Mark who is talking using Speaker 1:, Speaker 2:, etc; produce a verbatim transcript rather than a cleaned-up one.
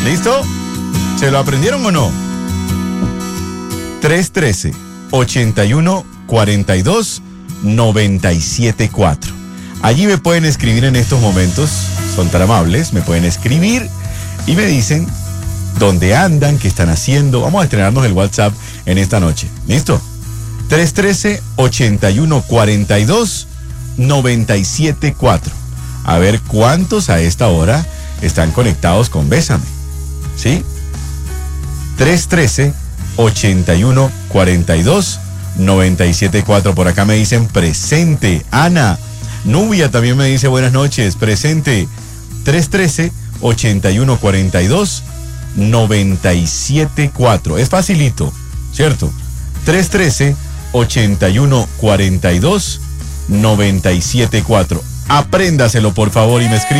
Speaker 1: ¿Listo? ¿Se lo aprendieron o no? tres uno tres, ocho uno cuatro dos, nueve siete cuatro. Allí me pueden escribir en estos momentos, son tan amables, me pueden escribir y me dicen dónde andan, qué están haciendo. Vamos a estrenarnos el WhatsApp en esta noche. ¿Listo? tres uno tres, ocho uno cuatro dos, nueve siete cuatro. A ver cuántos a esta hora están conectados con Bésame. ¿Sí? tres uno tres, ocho uno cuatro dos, nueve siete cuatro. Por acá me dicen presente. Ana. Nubia también me dice buenas noches. Presente. tres uno tres, ocho uno cuatro dos, nueve siete cuatro. Es facilito, ¿cierto? tres uno tres, ocho uno cuatro dos, nueve siete cuatro. Apréndaselo, por favor, y me escribe.